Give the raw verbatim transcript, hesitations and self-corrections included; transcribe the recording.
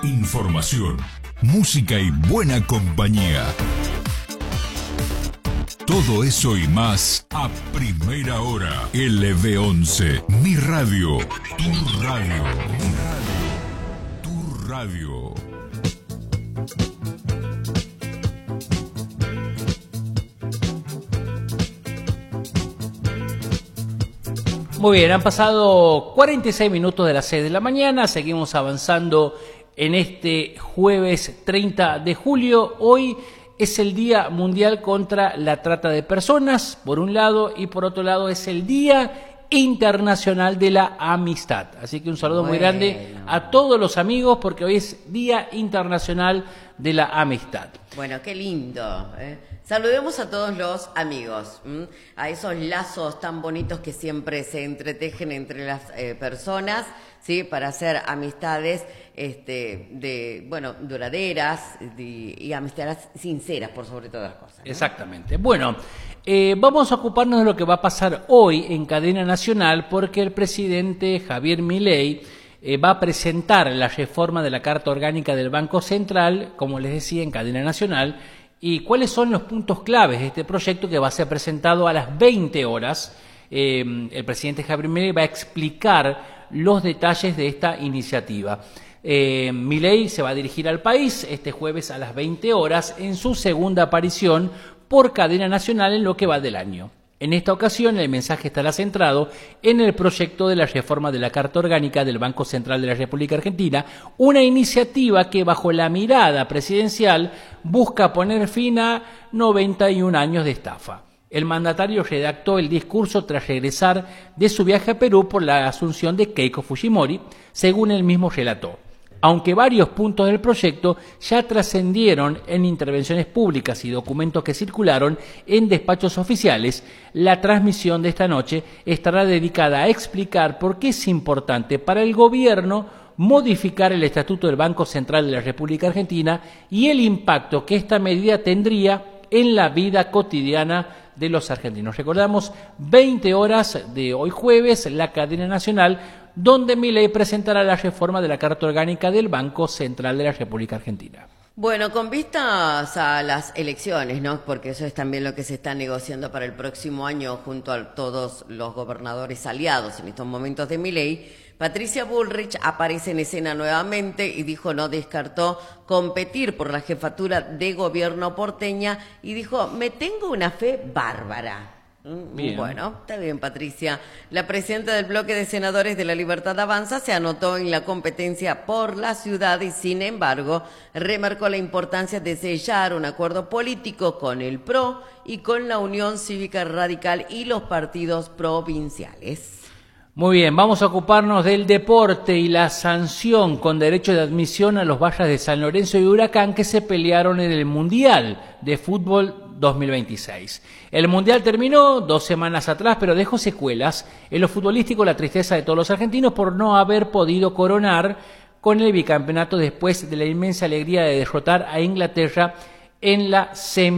Información, música y buena compañía. Todo eso y más a primera hora. L V once, mi radio, tu radio, mi radio, tu radio. Muy bien, han pasado cuarenta y seis minutos de las seis de la mañana, seguimos avanzando en este jueves treinta de julio. Hoy es el Día Mundial contra la Trata de Personas, por un lado, y por otro lado es el Día Internacional de la Amistad. Así que un saludo bueno. muy grande a todos los amigos, porque hoy es Día Internacional de la Amistad. Bueno, qué lindo, ¿eh? Saludemos a todos los amigos, ¿m? a esos lazos tan bonitos que siempre se entretejen entre las eh, personas, ¿sí? Para hacer amistades este, de, bueno, duraderas y, y amistades sinceras, por sobre todas las cosas, ¿no? Exactamente. Bueno, eh, vamos a ocuparnos de lo que va a pasar hoy en cadena nacional, porque el presidente Javier Milei eh, va a presentar la reforma de la Carta Orgánica del Banco Central, como les decía, en cadena nacional. ¿Y cuáles son los puntos claves de este proyecto que va a ser presentado a las veinte horas? Eh, el presidente Javier Milei va a explicar los detalles de esta iniciativa. Eh, Milei se va a dirigir al país este jueves a las veinte horas en su segunda aparición por cadena nacional en lo que va del año. En esta ocasión el mensaje estará centrado en el proyecto de la reforma de la Carta Orgánica del Banco Central de la República Argentina, una iniciativa que bajo la mirada presidencial busca poner fin a noventa y un años de estafa. El mandatario redactó el discurso tras regresar de su viaje a Perú por la asunción de Keiko Fujimori, según él mismo relató. Aunque varios puntos del proyecto ya trascendieron en intervenciones públicas y documentos que circularon en despachos oficiales, la transmisión de esta noche estará dedicada a explicar por qué es importante para el gobierno modificar el Estatuto del Banco Central de la República Argentina y el impacto que esta medida tendría en la vida cotidiana de los argentinos. Recordamos, veinte horas de hoy jueves, la cadena nacional, donde Milei presentará la reforma de la Carta Orgánica del Banco Central de la República Argentina. Bueno, con vistas a las elecciones, ¿no? Porque eso es también lo que se está negociando para el próximo año junto a todos los gobernadores aliados en estos momentos de Milei, Patricia Bullrich aparece en escena nuevamente y dijo no descartó competir por la jefatura de gobierno porteña y dijo, me tengo una fe bárbara. Bien. Bueno, está bien, Patricia. La presidenta del bloque de senadores de La Libertad Avanza se anotó en la competencia por la ciudad y, sin embargo, remarcó la importancia de sellar un acuerdo político con el P R O y con la Unión Cívica Radical y los partidos provinciales. Muy bien, vamos a ocuparnos del deporte y la sanción con derecho de admisión a los Barras de San Lorenzo y Huracán que se pelearon en el Mundial de Fútbol dos mil veintiséis. El Mundial terminó dos semanas atrás, pero dejó secuelas. En lo futbolístico, la tristeza de todos los argentinos por no haber podido coronar con el bicampeonato después de la inmensa alegría de derrotar a Inglaterra en la semi.